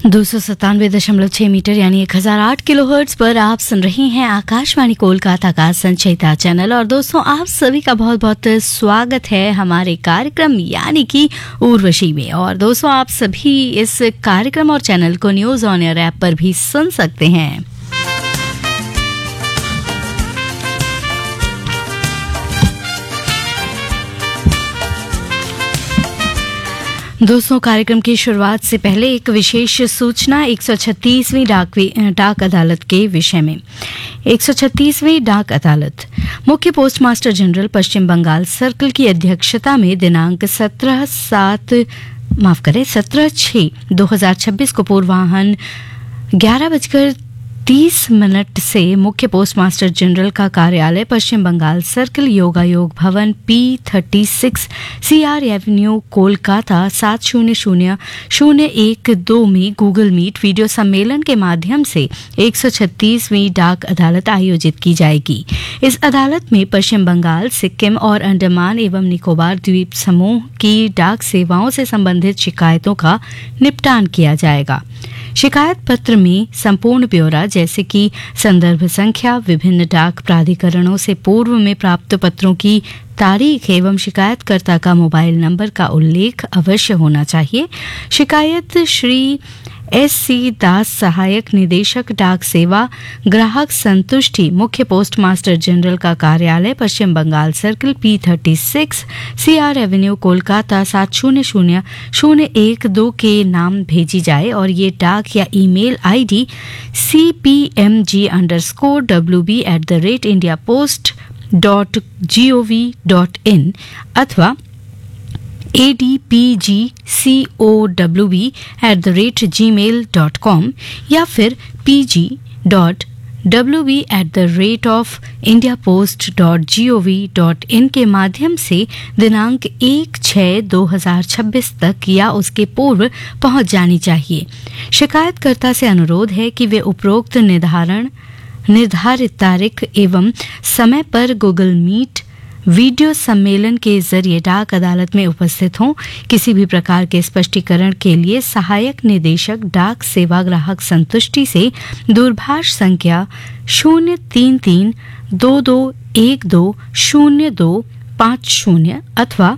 297.6 metre यानी 1008 kilohertz पर आप सुन रही हैं आकाशवाणी कोलकाता का संचयिता चैनल। और दोस्तों, आप सभी का बहुत बहुत स्वागत है हमारे कार्यक्रम यानी कि उर्वशी में। और दोस्तों, आप सभी इस कार्यक्रम और चैनल को न्यूज ऑन एयर ऐप पर भी सुन सकते हैं। दोस्तों, कार्यक्रम की शुरुआत से पहले एक विशेष सूचना 136वीं डाक अदालत के विषय में। 136वीं डाक अदालत मुख्य पोस्टमास्टर जनरल पश्चिम बंगाल सर्कल की अध्यक्षता में दिनांक 17/6/2026 को पूर्वाह्न 11:30 से मुख्य पोस्टमास्टर जनरल का कार्यालय पश्चिम बंगाल सर्कल योगायोग भवन P36 CR एवेन्यू कोलकाता 700-012 में गूगल मीट वीडियो सम्मेलन के माध्यम से 136वीं डाक अदालत आयोजित की जाएगी। इस अदालत में पश्चिम बंगाल, सिक्किम और अंडमान एवं निकोबार द्वीप समूह की डाक सेवाओं से संबंधित शिकायतों का निपटान किया जाएगा। शिकायत पत्र में संपूर्ण ब्यौरा जैसे कि संदर्भ संख्या, विभिन्न डाक प्राधिकरणों से पूर्व में प्राप्त पत्रों की तारीख एवं शिकायतकर्ता का मोबाइल नंबर का उल्लेख अवश्य होना चाहिए। शिकायत श्री S.C. दास, सहायक निदेशक डाक सेवा, ग्राहक संतुष्टि, मुख्य पोस्टमास्टर जनरल का कार्यालय पश्चिम Bengal circle P36 CR Avenue Kolkata 700-012 के नाम भेजी जाए और ये डाक या ईमेल ID cpmg_wb@indiapost.gov.in अथवा adpgcowb@gmail.com या फिर pg.wb@indiapost.gov.in के माध्यम से दिनांक 1/6/2026 तक या उसके पूर्व पहुंच जानी चाहिए। शिकायतकर्ता से अनुरोध है कि वे उपरोक्त निर्धारित तारीख एवं समय पर गूगल मीट वीडियो सम्मेलन के जरिए डाक अदालत में उपस्थित हों। किसी भी प्रकार के स्पष्टीकरण के लिए सहायक निदेशक डाक सेवा ग्राहक संतुष्टि से दूरभाष संख्या 033-2212-0250 अथवा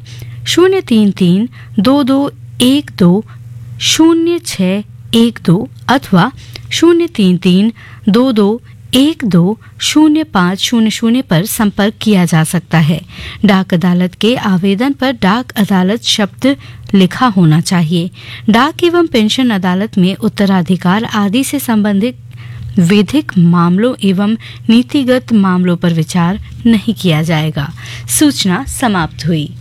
033-2212-0612 अथवा 033-2212-0500 पर संपर्क किया जा सकता है। डाक अदालत के आवेदन पर डाक अदालत शब्द लिखा होना चाहिए। डाक एवं पेंशन अदालत में उत्तराधिकार आदि से संबंधित विधिक मामलों एवं नीतिगत मामलों पर विचार नहीं किया जाएगा। सूचना समाप्त हुई।